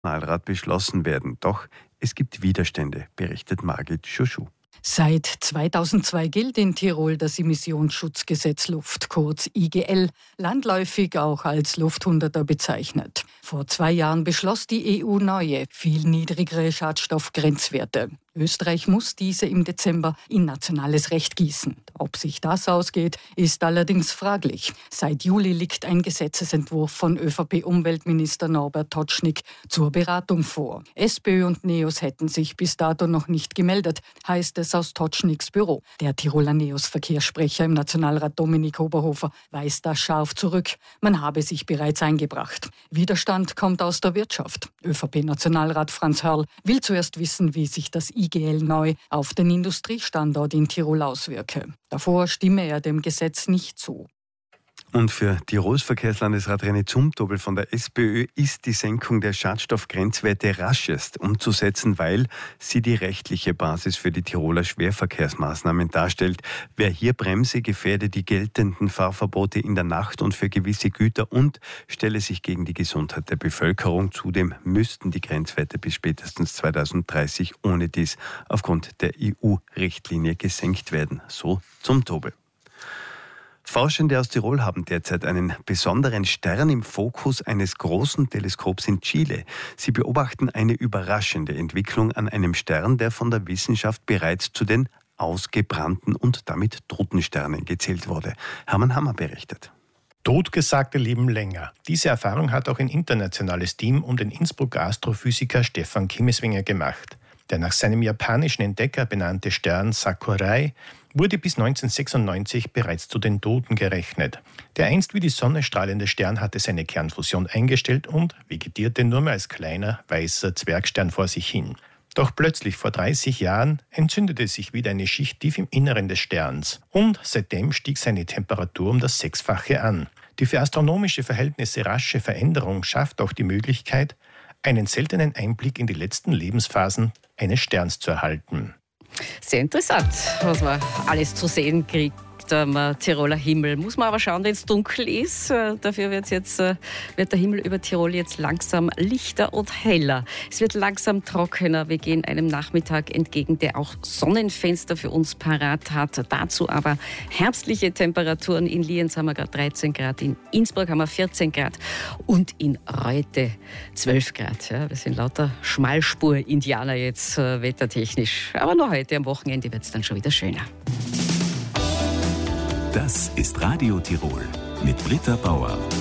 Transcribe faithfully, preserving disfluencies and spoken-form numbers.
Nationalrat beschlossen werden. Doch es gibt Widerstände, berichtet Margit Schuschu. Seit zweitausendzwei gilt in Tirol das Emissionsschutzgesetz Luft, kurz I G L, landläufig auch als Lufthunderter bezeichnet. Vor zwei Jahren beschloss die E U neue, viel niedrigere Schadstoffgrenzwerte. Österreich muss diese im Dezember in nationales Recht gießen. Ob sich das ausgeht, ist allerdings fraglich. Seit Juli liegt ein Gesetzesentwurf von ÖVP-Umweltminister Norbert Totschnig zur Beratung vor. SPÖ und NEOS hätten sich bis dato noch nicht gemeldet, heißt es aus Totschnigs Büro. Der Tiroler NEOS-Verkehrssprecher im Nationalrat Dominik Oberhofer weist das scharf zurück. Man habe sich bereits eingebracht. Widerstand kommt aus der Wirtschaft. ÖVP-Nationalrat Franz Hörl will zuerst wissen, wie sich das I G L neu auf den Industriestandort in Tirol auswirke. Davor stimme er dem Gesetz nicht zu. Und für Tirols Verkehrslandesrat René Zumtobel von der SPÖ ist die Senkung der Schadstoffgrenzwerte raschest umzusetzen, weil sie die rechtliche Basis für die Tiroler Schwerverkehrsmaßnahmen darstellt. Wer hier bremse, gefährde die geltenden Fahrverbote in der Nacht und für gewisse Güter und stelle sich gegen die Gesundheit der Bevölkerung. Zudem müssten die Grenzwerte bis spätestens zweitausenddreißig ohne dies aufgrund der E U-Richtlinie gesenkt werden. So Zumtobel. Forschende aus Tirol haben derzeit einen besonderen Stern im Fokus eines großen Teleskops in Chile. Sie beobachten eine überraschende Entwicklung an einem Stern, der von der Wissenschaft bereits zu den ausgebrannten und damit toten Sternen gezählt wurde. Hermann Hammer berichtet. Totgesagte leben länger. Diese Erfahrung hat auch ein internationales Team um den Innsbrucker Astrophysiker Stefan Kimiswenger gemacht. Der nach seinem japanischen Entdecker benannte Stern Sakurai wurde bis neunzehnhundertsechsundneunzig bereits zu den Toten gerechnet. Der einst wie die Sonne strahlende Stern hatte seine Kernfusion eingestellt und vegetierte nur mehr als kleiner, weißer Zwergstern vor sich hin. Doch plötzlich vor dreißig Jahren entzündete sich wieder eine Schicht tief im Inneren des Sterns und seitdem stieg seine Temperatur um das Sechsfache an. Die für astronomische Verhältnisse rasche Veränderung schafft auch die Möglichkeit, einen seltenen Einblick in die letzten Lebensphasen eines Sterns zu erhalten. Sehr interessant, was man alles zu sehen kriegt am Tiroler Himmel. Muss man aber schauen, wenn es dunkel ist. Dafür wird's jetzt, wird der Himmel über Tirol jetzt langsam lichter und heller. Es wird langsam trockener. Wir gehen einem Nachmittag entgegen, der auch Sonnenfenster für uns parat hat. Dazu aber herbstliche Temperaturen. In Lienz haben wir gerade dreizehn Grad, in Innsbruck haben wir vierzehn Grad und in Reute zwölf Grad. Ja, wir sind lauter Schmalspur-Indianer jetzt äh, wettertechnisch. Aber nur heute am Wochenende wird es dann schon wieder schöner. Das ist Radio Tirol mit Britta Bauer.